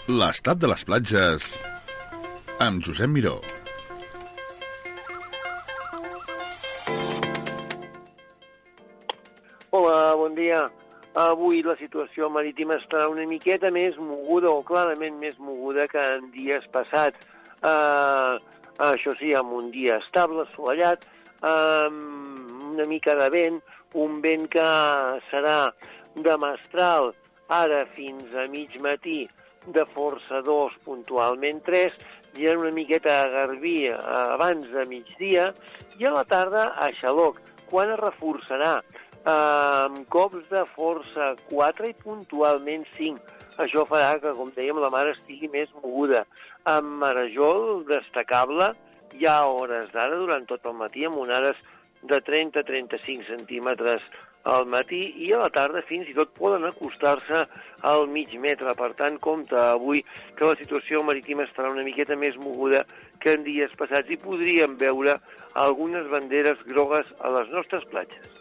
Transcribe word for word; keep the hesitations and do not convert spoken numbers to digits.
L'estat de les platges amb Josep Miró. Hola, bon dia. Avui la situació marítima estarà una miqueta més moguda o clarament més moguda que en dies passats. Uh, això sí, amb un dia estable, assolellat, amb una mica de vent, un vent que serà de mestral ara fins a mig matí, de força dos, puntualment tres, i una miqueta a garbí abans de migdia, i a la tarda a xaloc, quan es reforçarà amb cops de força quatre i puntualment cinc. Això farà que, com dèiem, la mar estigui més moguda. Amb marejol destacable, hi ha hores d'ara durant tot el matí, amb onades de trenta a trenta-cinc centímetres al matí, i a la tarda fins i tot poden acostar-se al mig metre. Per tant, compte avui que la situació marítima estarà una miqueta més moguda que en dies passats i podríem veure algunes banderes grogues a les nostres platges.